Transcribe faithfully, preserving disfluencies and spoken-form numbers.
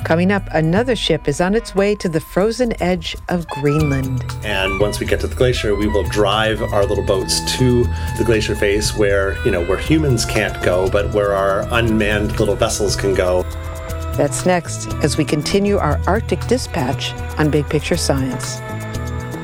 Coming up, another ship is on its way to the frozen edge of Greenland. And once we get to the glacier, we will drive our little boats to the glacier face where, you know, where humans can't go, but where our unmanned little vessels can go. That's next as we continue our Arctic dispatch on Big Picture Science.